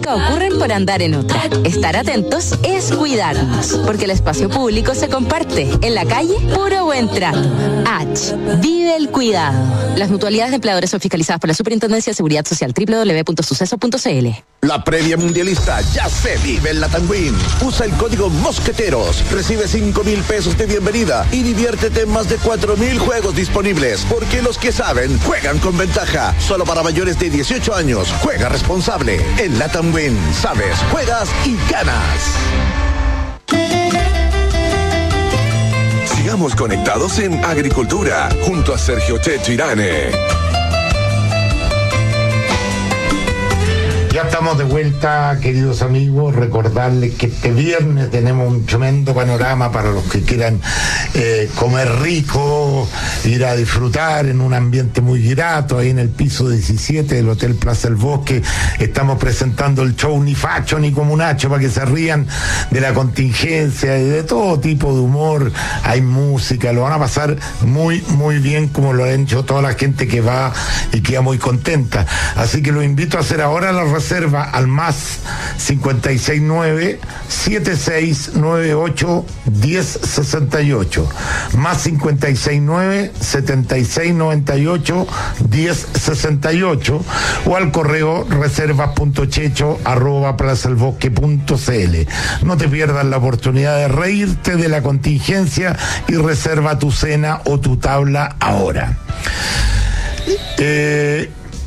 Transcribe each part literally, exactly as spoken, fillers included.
pública ocurren por andar en otra. Estar atentos es cuidarnos, porque el espacio público se comparte. En la calle, puro buen trato. H. Vive el cuidado. Las mutualidades de empleadores son fiscalizadas por la Superintendencia de Seguridad Social. doble u doble u doble u punto suceso punto c l. La previa mundialista ya se vive en Latam Win. Usa el código Mosqueteros. Recibe cinco mil pesos de bienvenida y diviértete en más de cuatro mil juegos disponibles. Porque los que saben, juegan con ventaja. Solo para mayores de dieciocho años. Juega responsable. En Latam Win, sabes, juegas y ganas. Sigamos conectados en Agricultura, junto a Sergio Checho Irane. Ya estamos de vuelta, queridos amigos. Recordarles que este viernes tenemos un tremendo panorama para los que quieran eh, comer rico, ir a disfrutar en un ambiente muy grato. Ahí en el piso diecisiete del Hotel Plaza del Bosque estamos presentando el show Ni Facho ni Comunacho, para que se rían de la contingencia y de todo tipo de humor. Hay música, lo van a pasar muy, muy bien, como lo han hecho toda la gente que va y queda muy contenta. Así que los invito a hacer ahora la reserva al más cincuenta y seis nueve, setenta y seis noventa y ocho, diez sesenta y ocho, más cincuenta y seis nueve, setenta y seis noventa y ocho, diez sesenta y ocho, o al correo reservas punto checho arroba plaza el bosque punto c l. No te pierdas la oportunidad de reírte de la contingencia y reserva tu cena o tu tabla ahora. Eh,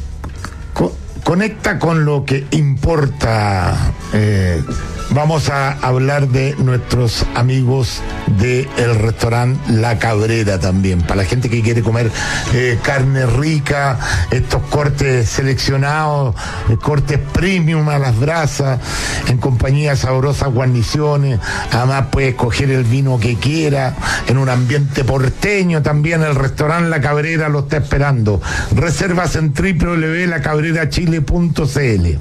Conecta con lo que importa. Eh, vamos a hablar de nuestros amigos del restaurante La Cabrera también. Para la gente que quiere comer eh, carne rica, estos cortes seleccionados, eh, cortes premium a las brasas, en compañía de sabrosas guarniciones. Además puede escoger el vino que quiera, en un ambiente porteño también. El restaurante La Cabrera lo está esperando. Reservas en doble u doble u doble u punto la cabrera chile punto c l.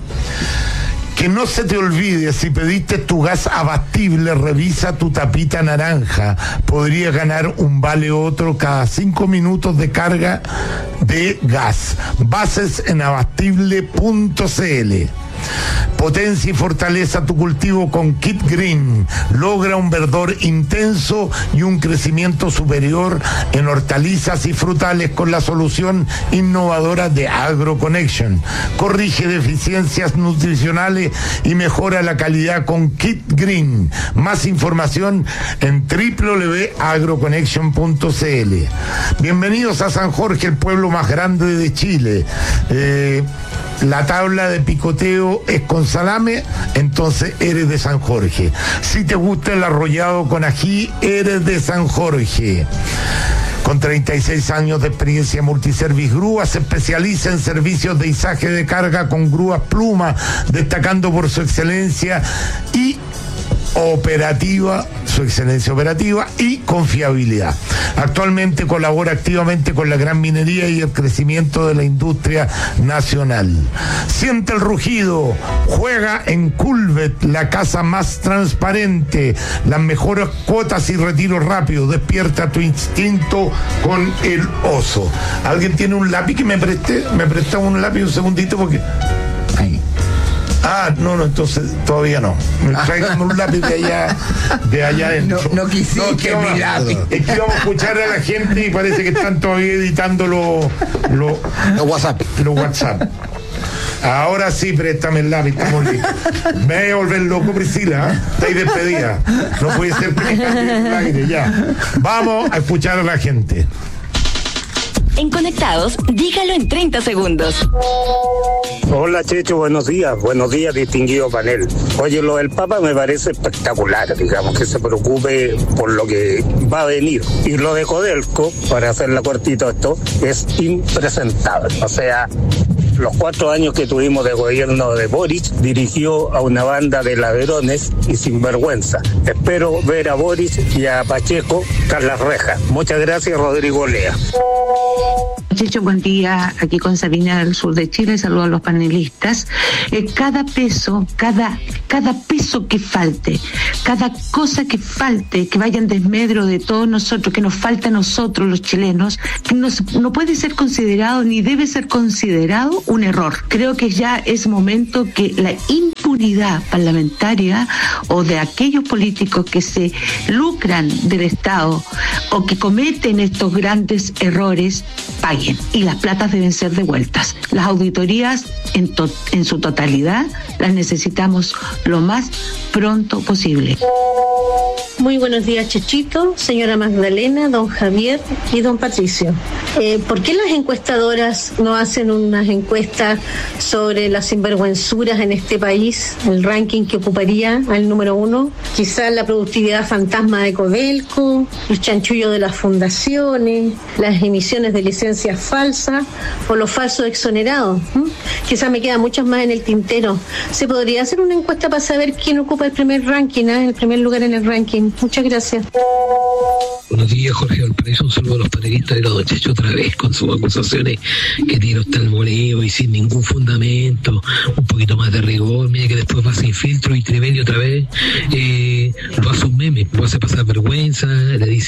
Que no se te olvide, si pediste tu gas abatible, revisa tu tapita naranja. Podría ganar un vale otro cada cinco minutos de carga de gas. Bases en abastible punto c l. Potencia y fortaleza tu cultivo con Kit Green. Logra un verdor intenso y un crecimiento superior en hortalizas y frutales con la solución innovadora de AgroConnection. Corrige deficiencias nutricionales y mejora la calidad con Kit Green. Más información en doble u doble u doble u punto agroconnection punto c l. Bienvenidos a San Jorge, el pueblo más grande de Chile. Eh, La tabla de picoteo es con salame, entonces eres de San Jorge. Si te gusta el arrollado con ají, eres de San Jorge. Con treinta y seis años de experiencia, Multiservice Grúa se especializa en servicios de izaje de carga con grúas Pluma, destacando por su excelencia y operativa, su excelencia operativa y confiabilidad. Actualmente colabora activamente con la gran minería y el crecimiento de la industria nacional. Siente el rugido, juega en Culvet, la casa más transparente, las mejores cuotas y retiros rápidos. Despierta tu instinto con el oso. ¿Alguien tiene un lápiz que me preste? ¿Me presta un lápiz un segundito? Porque... Ahí. Ah, no, no, entonces todavía no. Me traigan un lápiz de allá, de allá adentro. No, no quisiste no, que mi lápiz. Es que vamos a escuchar a la gente y parece que están todavía editando los lo, lo WhatsApp. Los WhatsApp. Ahora sí, préstame el lápiz, estamos listos. Me voy a volver loco, Priscila, ¿eh? Estáis despedida. No puede ser que me el aire, ya. Vamos a escuchar a la gente. En Conectados, dígalo en treinta segundos. Hola Checho, buenos días, buenos días distinguido panel. Oye, lo del Papa me parece espectacular, digamos, que se preocupe por lo que va a venir. Y lo de Codelco, para hacerla cortito esto, es impresentable. O sea, los cuatro años que tuvimos de gobierno de Boric, dirigió a una banda de ladrones y sinvergüenza. Espero ver a Boric y a Pacheco tras las rejas. Muchas gracias, Rodrigo Lea. Checho, buen día, aquí con Sabina del sur de Chile, saludos a los panelistas. Eh, cada peso, cada, cada peso que falte, cada cosa que falte, que vaya en desmedro de todos nosotros, que nos falta a nosotros los chilenos, que no, no puede ser considerado ni debe ser considerado un error. Creo que ya es momento que la impunidad impunidad parlamentaria o de aquellos políticos que se lucran del Estado o que cometen estos grandes errores paguen, y las platas deben ser devueltas. Las auditorías en, to- en su totalidad las necesitamos lo más pronto posible. Muy buenos días, Chechito, señora Magdalena, don Javier y don Patricio. Eh, ¿Por qué las encuestadoras no hacen unas encuestas sobre las sinvergüenzuras en este país, el ranking que ocuparía al número uno? Quizás la productividad fantasma de Codelco, el chanchullo de las fundaciones, las emisiones de licencias falsas o los falsos exonerados. ¿Mm? Quizás me quedan muchas más en el tintero. ¿Se podría hacer una encuesta para saber quién ocupa el primer ranking, ¿eh? el primer lugar en el ranking? Muchas gracias. Buenos días, Jorge Valparaíso. Un saludo a los panelistas de la Don Checho otra vez con sus acusaciones que tiro hasta el voleo y sin ningún fundamento. Un poquito más de rigor. Mira que después va sin filtro y Trivelli otra vez eh, lo hace un meme, lo hace pasar vergüenza, le dice